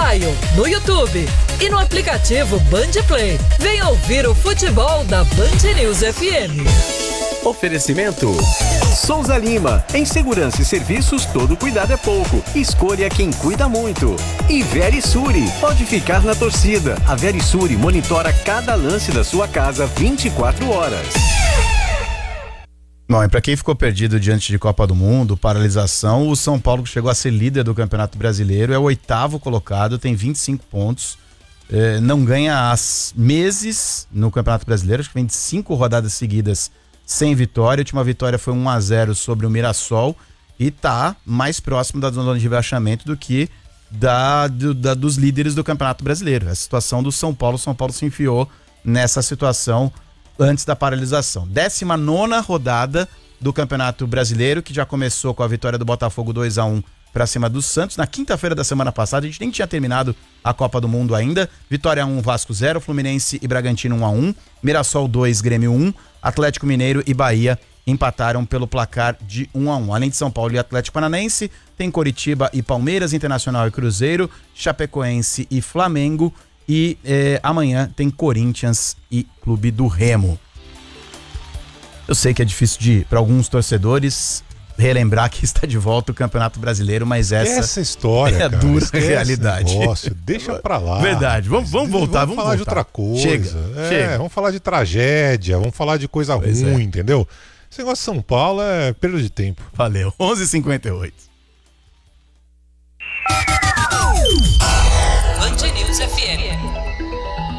Mobile, no YouTube e no aplicativo Band Play. Venha ouvir o futebol da Band News FM. Oferecimento Souza Lima. Em segurança e serviços, todo cuidado é pouco. Escolha quem cuida muito. E Verisuri. Pode ficar na torcida. A Verisuri monitora cada lance da sua casa 24 horas. Bom, e para quem ficou perdido diante de Copa do Mundo, paralisação, o São Paulo, que chegou a ser líder do Campeonato Brasileiro, é o 8º colocado, tem 25 pontos, não ganha há meses no Campeonato Brasileiro, acho que vem de 5 rodadas seguidas sem vitória. A última vitória foi 1-0 sobre o Mirassol e tá mais próximo da zona de rebaixamento do que dos líderes do Campeonato Brasileiro. A situação do São Paulo se enfiou nessa situação antes da paralisação. 19ª rodada do Campeonato Brasileiro, que já começou com a vitória do Botafogo 2-1 para cima do Santos. Na quinta-feira da semana passada, a gente nem tinha terminado a Copa do Mundo ainda. Vitória 1, Vasco 0, Fluminense e Bragantino 1-1, Mirassol 2, Grêmio 1, Atlético Mineiro e Bahia empataram pelo placar de 1-1. Além de São Paulo e Atlético Paranaense, tem Coritiba e Palmeiras, Internacional e Cruzeiro, Chapecoense e Flamengo. E amanhã tem Corinthians e Clube do Remo. Eu sei que é difícil para alguns torcedores relembrar que está de volta o Campeonato Brasileiro, mas essa história, é a cara, dura realidade. Negócio, deixa pra lá. Verdade, vamos voltar. Vamos falar de outra coisa. Chega. Vamos falar de tragédia, vamos falar de coisa ruim, entendeu? Esse negócio de São Paulo é perda de tempo. Valeu, 11h58. Band News FM.